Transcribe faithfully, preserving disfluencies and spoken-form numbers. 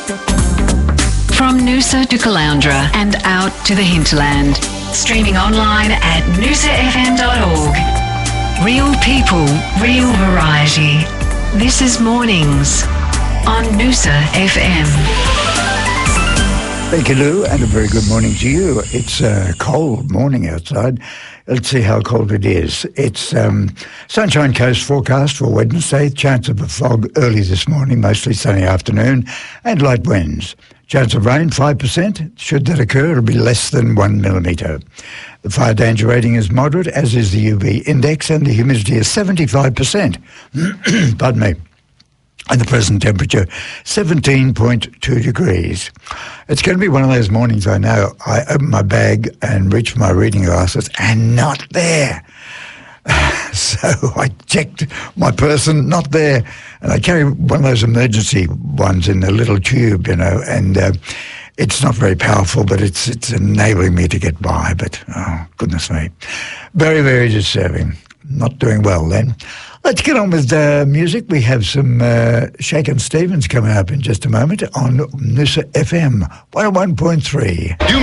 From Noosa to Caloundra and out to the hinterland. Streaming online at noosa f m dot org. Real people, real variety. This is Mornings on Noosa F M. Thank you, Lou, and a very good morning to you. It's a cold morning outside. Let's see how cold it is. It's um, Sunshine Coast forecast for Wednesday. Chance of a fog early this morning, mostly sunny afternoon, and light winds. Chance of rain, five percent. Should that occur, it'll be less than one millimetre. The fire danger rating is moderate, as is the U V index, and the humidity is seventy-five percent. Pardon me. And the present temperature, seventeen point two degrees. It's going to be one of those mornings, I know. I open my bag and reach for my reading glasses, and not there. So I checked my person, not there. And I carry one of those emergency ones in a little tube, you know, and uh, it's not very powerful, but it's it's enabling me to get by. But, oh, goodness me. Very, very disturbing. Not doing well then. Let's get on with the music. We have some uh, Shakin' Stevens coming up in just a moment on Noosa F M one oh one point three.